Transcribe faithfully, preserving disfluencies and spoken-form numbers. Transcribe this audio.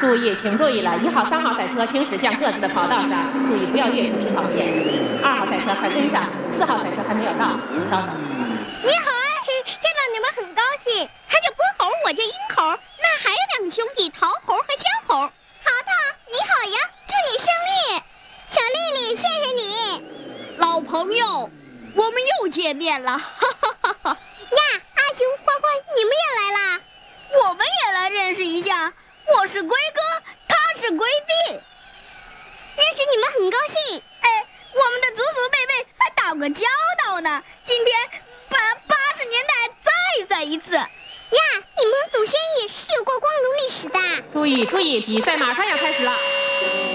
注意，请注意了，一号、三号赛车请驶向各自的跑道上，注意不要越出起跑线。二号赛车快跟上，四号赛车还没有到，请稍等。 你好啊，见到你们很高兴。他叫波猴，我叫鹰猴，那还有两个兄弟，桃猴和香猴。 淘淘，你好呀，祝你胜利。小丽丽，谢谢你。 老朋友，我们又见面了，哈哈哈哈。 呀，阿雄、欢欢，你们也来啦？ 我们也来认识一下。我是龟哥，他是龟弟。 认识你们很高兴。 哎，我们的祖祖辈辈还打过交道呢。今天把八十年代再算一次。 呀，你们祖先也是有过光荣历史的。 注意注意，比赛马上要开始了。